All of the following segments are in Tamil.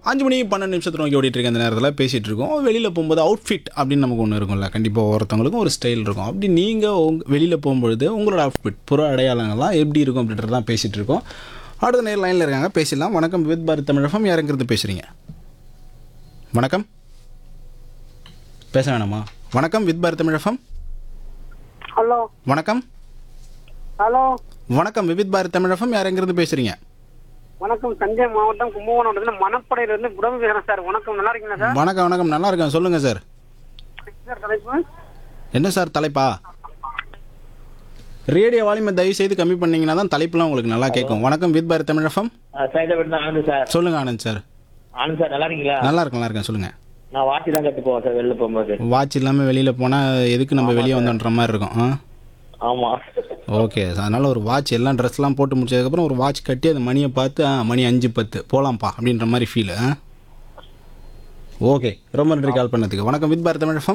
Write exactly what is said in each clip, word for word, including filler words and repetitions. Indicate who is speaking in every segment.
Speaker 1: அஞ்சு மணி பன்னெண்டு நிமிஷத்தை நோக்கி ஓடிட்டு இருக்க அந்த நேரத்தில் பேசிகிட்டு இருக்கோம். வெளியில் போகும்போது அவுட்ஃபிட் அப்படின்னு நமக்கு ஒன்று இருக்கும்ல, கண்டிப்பாக ஒவ்வொருத்தவங்களுக்கும் ஒரு ஸ்டைல் இருக்கும். அப்படி நீங்கள் உங்க வெளியில் போகும்பொழுது உங்களோட அவுட்ஃபிட் புற அடையாளங்கள்லாம் எப்படி இருக்கும் அப்படின்றது தான் பேசிகிட்டு இருக்கோம். அடுத்த நேரம் லைனில் இருக்காங்க, பேசிடலாம். வணக்கம், வித் பாரத் தமிழகம். யாருங்கிறது பேசுகிறீங்க? வணக்கம். பேச வேணாமா? வணக்கம், வித் பாரத் தமிழகம்.
Speaker 2: ஹலோ
Speaker 1: வணக்கம்.
Speaker 2: ஹலோ
Speaker 1: வணக்கம், வித் பாரத் தமிழகம். யாருங்கிறது பேசுகிறீங்க?
Speaker 2: வணக்கம். தஞ்சை மாவட்டம் கும்பகோணம் மணப்படையில இருந்து புடவை பேசுறேன் சார். வணக்கம், நல்லா இருக்கீங்களா சார்?
Speaker 1: வணக்கம் வணக்கம் நல்லா இருக்கேன். சொல்லுங்கள் சார்.
Speaker 2: சார் தலைப்பு
Speaker 1: என்ன சார் தலைப்பா? ரேடியோ வால்யூமை தயவு செய்து கம்மி பண்ணீங்கன்னா தான் தலைப்புலாம் உங்களுக்கு நல்லா கேட்கும். வணக்கம், with Bharat Tamilagam.
Speaker 3: Anand sir.
Speaker 1: சொல்லுங்க ஆனந்த் சார்.
Speaker 3: ஆனந்த் சார் நல்லா இருக்கீங்களா?
Speaker 1: நல்லா இருக்கேன் நல்லா இருக்கேன் சொல்லுங்க.
Speaker 3: நான் வாட்சி தான் கட்டு போவேன் சார் வெளில போகும்போது.
Speaker 1: வாட்ச் இல்லாமல் வெளியில் போனால் எதுக்கு நம்ம வெளியே வந்தோன்ற மாதிரி இருக்கும். ஆ
Speaker 3: ஆமா.
Speaker 1: ஓகே, அதனால் ஒரு வாட்ச் எல்லாம் ட்ரெஸ்லாம் போட்டு முடிச்சதுக்கப்புறம் ஒரு வாட்ச் கட்டி அந்த மணியை பார்த்து ஆ மணி அஞ்சு பத்து போகலாம்ப்பா அப்படின்ற மாதிரி ஃபீல். ஆ ஓகே, ரொம்ப நன்றி கால் பண்ணதுக்கு. வணக்கம், வித் பாரத் தமிழகம்.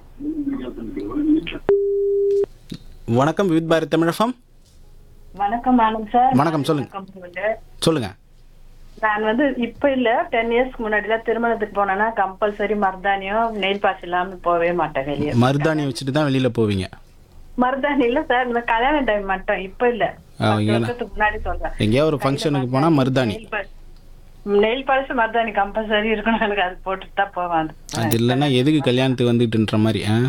Speaker 1: வணக்கம், வித் பாரத் தமிழகம்.
Speaker 4: வணக்கம் ஆனந்த் சார்.
Speaker 1: வணக்கம், சொல்லுங்க சொல்லுங்க.
Speaker 4: நான் வந்து இப்ப இல்ல டென் இயர்ஸ்க்கு முன்னாடி தான் திருமணத்துக்கு போனேன்னா கம்பல்சரி மருதானியும் நெயில் பாஸ் இல்லாம போகவே மாட்டேன் வெளியே.
Speaker 1: மருதாணி வச்சுட்டு தான் வெளியில் போவீங்க?
Speaker 4: மருதாணி இல்ல சார், இந்த கல்யாண டைம் மட்டும். இப்ப இல்ல, வருஷத்துக்கு முன்னாடி சொல்றேன்.
Speaker 1: எங்கேயாவது ஒரு ஃபங்க்ஷனுக்கு போனால் மருதாணி
Speaker 4: நெயில் பாலிஷ் மருதாணி கம்பல்சரி இருக்கணும். எனக்கு அது போட்டுட்டு தான் போவேன்.
Speaker 1: அது இல்லைன்னா எதுக்கு கல்யாணத்துக்கு வந்துட்டுன்ற மாதிரி. ஆ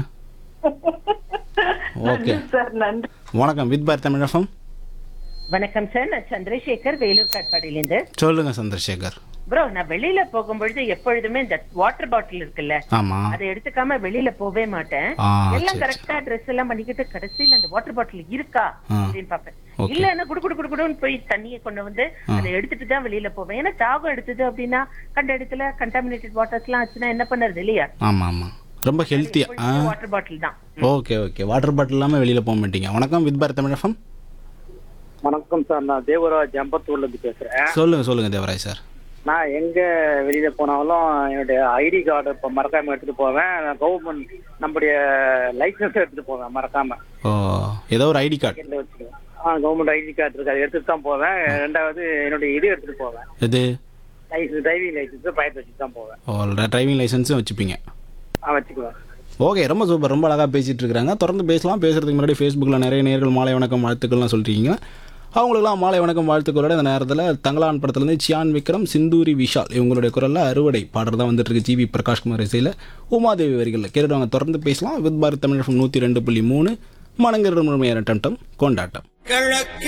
Speaker 1: ஓகே
Speaker 4: சார், நன்றி.
Speaker 1: வணக்கம், வித் பாரத் தமிழகம்.
Speaker 5: வணக்கம் சார், நான் சந்திரசேகர், வேலூர் காட்பாடியிலிருந்து.
Speaker 1: சொல்லுங்க சந்திரசேகர்.
Speaker 5: ப்ரோ, நான் வெளியில போகும்பொழுது எப்பொழுதுமே இந்த வாட்டர் பாட்டில் இருக்குல்ல,
Speaker 1: ஆமா,
Speaker 5: அதை எடுத்துக்காம வெளியில போவே மாட்டேன்.
Speaker 1: ஆ,
Speaker 5: எல்லாம்
Speaker 1: சரி,
Speaker 5: கரெக்டா ட்ரெஸ் எல்லாம் பண்ணிக்கிட்டு கடைசியில அந்த வாட்டர் பாட்டில் இருக்கா
Speaker 1: ஆ,
Speaker 5: அப்படின்னு பாப்பேன்.
Speaker 1: ஓகே.
Speaker 5: இல்லன்னா குடு குடு குடு குடுன்னு போய் தண்ணியை கொண்டு வந்து
Speaker 1: ஆ.
Speaker 5: அதை எடுத்துட்டு தான் வெளியில போவேன். ஏன்னா தாகம் எடுத்தது அப்படின்னா கண்ட இடத்துல கண்டாமினேட்டட் வாட்டர்ஸ் எல்லாம் ஆச்சுன்னா என்ன பண்ணுறது இல்லையா?
Speaker 1: ஆமா ஆமா, ரொம்ப ஹெல்த்தியா.
Speaker 5: வாட்டர் பாட்டில் தான்.
Speaker 1: ஓகே ஓகே, வாட்டர் பாட்டில் இல்லாமல் வெளியில் போக மாட்டீங்க. வணக்கம், வித் பாரத் தமிழகம்.
Speaker 2: வணக்கம் சார். நான் தேவராஜ் அம்பத்தூர்ல இருந்து பேசுறேன்.
Speaker 1: சொல்லுங்க சொல்லுங்க தேவராஜ் சார்.
Speaker 2: நான் எங்க வெளியில போனாலும் என்னுடைய ஐடி கார்டு இப்போ மறக்காம எடுத்துட்டு போவேன். கவர்மெண்ட் நம்முடைய லைசன்ஸ் எடுத்துட்டு போவேன் மறக்காம.
Speaker 1: ஓ, ஏதோ ஒரு ஐடி கார்டு
Speaker 2: வச்சுக்குவேன். ஆ கவர்மெண்ட் ஐடி கார்டு இருக்கு, அதை எடுத்துட்டு தான் போவேன். ரெண்டாவது என்னுடைய இது எடுத்துட்டு போவேன்,
Speaker 1: இது
Speaker 2: லைசன்ஸ், டிரைவிங் லைசன்ஸ் பயத்தை வச்சுட்டு தான் போவேன்.
Speaker 1: ஓ, டிரைவிங் லைசன்ஸும் வச்சுப்பீங்க?
Speaker 2: ஆ வச்சுக்குவேன்.
Speaker 1: ஓகே, ரொம்ப சூப்பர், ரொம்ப அழகாக பேசிகிட்டு இருக்கிறாங்க. தொடர்ந்து பேசலாம். பேசுறதுக்கு முன்னாடி ஃபேஸ்புக்கில் நிறைய நேர்கள் மாலை வணக்கம் வாழ்த்துக்கள்லாம் சொல்லிட்டீங்க. அவங்களுக்குலாம் மாலை வணக்கம் வாழ்த்துக்களோட இந்த நேரத்தில் தங்கலான் படத்துலேருந்து சியான் விக்ரம், சிந்தூரி விஷால் இவங்களுடைய குரலில் அறுவடை பாடல் தான் வந்துட்டு இருக்கு. ஜிவி பிரகாஷ்குமார் இசையில் உமாதேவி வரிகளில் கேட்டுவாங்க. தொடர்ந்து பேசலாம். வித் பாரத் தமிழகம் நூற்றி ரெண்டு புள்ளி மூணு மனங்கிற முழுமையான டம் டம் கொண்டாட்டம்.